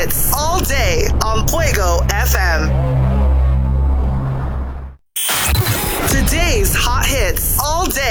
hits all day on Fuego FM. Today's hot hits all day